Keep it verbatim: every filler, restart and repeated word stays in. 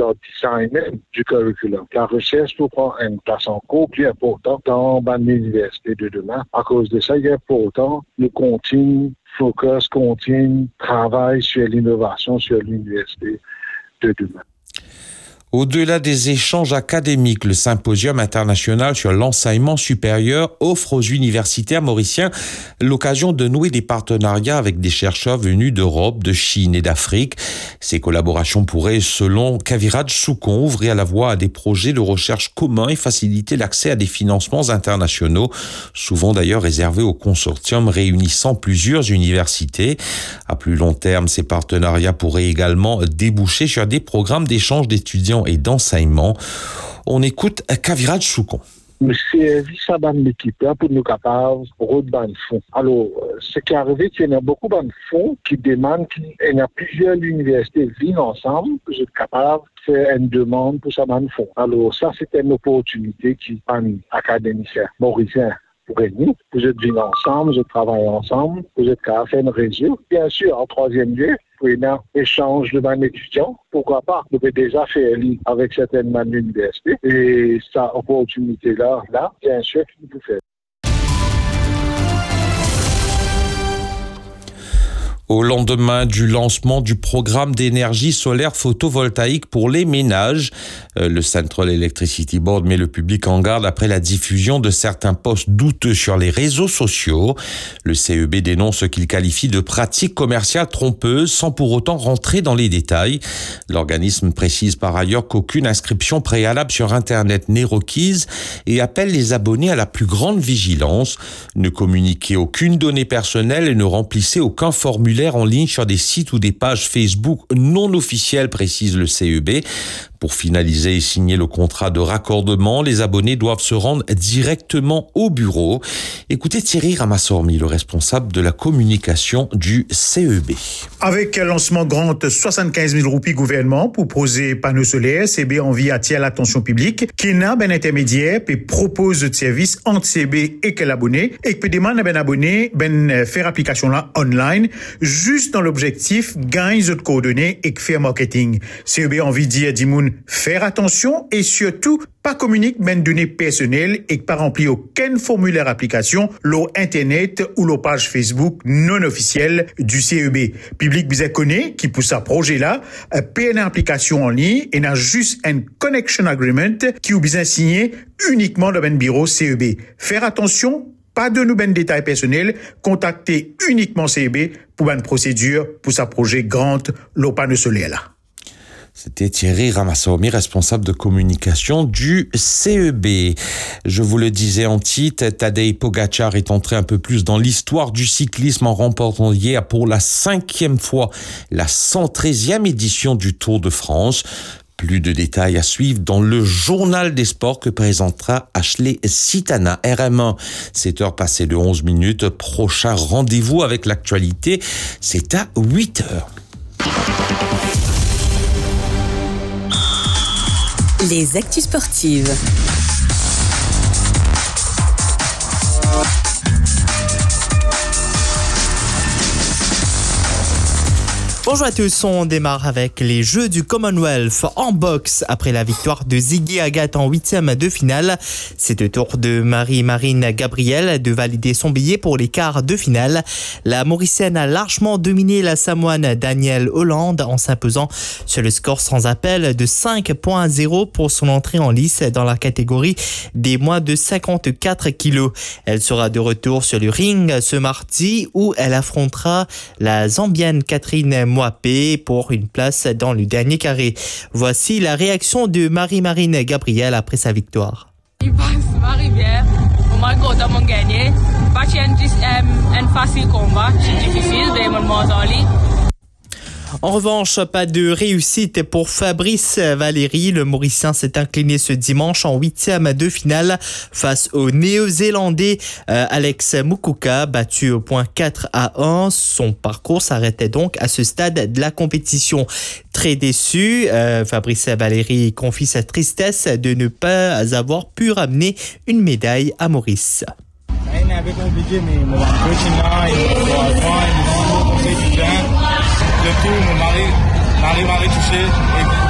dans le design même du curriculum. La recherche doit prendre une place encore plus importante dans l'université de demain. À cause de ça, il est important de continuer, focus, continue, travail sur l'innovation sur l'université de demain. Au-delà des échanges académiques, le symposium international sur l'enseignement supérieur offre aux universitaires mauriciens l'occasion de nouer des partenariats avec des chercheurs venus d'Europe, de Chine et d'Afrique. Ces collaborations pourraient, selon Kaviraj Soukon, ouvrir la voie à des projets de recherche communs et faciliter l'accès à des financements internationaux, souvent d'ailleurs réservés aux consortiums réunissant plusieurs universités. À plus long terme, ces partenariats pourraient également déboucher sur des programmes d'échange d'étudiants et d'enseignement. On écoute Kaviraj Soukon. Le service à l'équipe là pour nous capables de ban fonds. Alors, ce qui est arrivé, c'est qu'il y a beaucoup de fonds qui demandent qu'il y a plusieurs universités viennent ensemble pour être capables de faire une demande pour ça ban fonds. Alors, ça, c'était une opportunité qui parmi académiciens mauriciens pour gagner, vous êtes venus ensemble, vous êtes travaillé ensemble, vous êtes capable de faire une réseau. Bien sûr, en troisième lieu, pour un échange de man étudiants, pourquoi pas? Vous pouvez déjà faire lien avec certaines man universités et cette opportunité-là, là, bien sûr, vous pouvez faire. Au lendemain du lancement du programme d'énergie solaire photovoltaïque pour les ménages, le Central Electricity Board met le public en garde après la diffusion de certains posts douteux sur les réseaux sociaux. Le C E B dénonce ce qu'il qualifie de pratiques commerciales trompeuses sans pour autant rentrer dans les détails. L'organisme précise par ailleurs qu'aucune inscription préalable sur Internet n'est requise et appelle les abonnés à la plus grande vigilance. Ne communiquez aucune donnée personnelle et ne remplissez aucun formulaire en ligne sur des sites ou des pages Facebook non officielles, précise le C E B. Pour finaliser et signer le contrat de raccordement, les abonnés doivent se rendre directement au bureau. Écoutez Thierry Ramassormi, le responsable de la communication du C E B. Avec un lancement grand soixante-quinze mille roupies gouvernement pour poser panneaux solaires, C E B envie attire l'attention publique, qui n'a ben intermédiaire et propose de services entre C E B et quel abonné et peut demander ben abonné ben faire application là online juste dans l'objectif gagne de coordonnées et faire marketing. C E B envie dire Dimoun faire attention et surtout pas communiquer ben données personnelles et pas remplir aucun formulaire application l'eau internet ou l'eau page Facebook non officielle du C E B. Public bien connaît qui pour sa projet là paie une application en ligne et n'a juste un connection agreement qui ou bien signé uniquement dans ben bureau C E B. Faire attention, pas de nouveaux détails personnels, contactez uniquement C E B pour une procédure pour sa projet grande l'eau panneau solaire là. C'était Thierry Ramassormi, responsable de communication du C E B. Je vous le disais en titre, Tadej Pogačar est entré un peu plus dans l'histoire du cyclisme en remportant hier pour la cinquième fois la cent treizième édition du Tour de France. Plus de détails à suivre dans le journal des sports que présentera Ashley Sitana. R M un, sept heures passées de onze minutes. Prochain rendez-vous avec l'actualité, c'est à huit heures. Les actus sportives. Bonjour à tous, on démarre avec les Jeux du Commonwealth en boxe après la victoire de Ziggy Agathe en huitième de finale. C'est au tour de Marie-Marine Gabriel de valider son billet pour les quarts de finale. La Mauricienne a largement dominé la Samoane Danielle Hollande en s'imposant sur le score sans appel de cinq à zéro pour son entrée en lice dans la catégorie des moins de cinquante-quatre kilos. Elle sera de retour sur le ring ce mardi où elle affrontera la Zambienne Catherine Moapé pour une place dans le dernier carré. Voici la réaction de Marie-Marine Gabriel après sa victoire. Je pense Marie bien. On m'a gagné. Pas un facile combat, c'est difficile, mais on En revanche, pas de réussite pour Fabrice Valéry. Le Mauricien s'est incliné ce dimanche en huitième de finale face au Néo-Zélandais euh, Alex Mukuka, battu au point quatre à un. Son parcours s'arrêtait donc à ce stade de la compétition. Très déçu, euh, Fabrice Valéry confie sa tristesse de ne pas avoir pu ramener une médaille à Maurice. Le tout, mon mari, mari m'a retouché et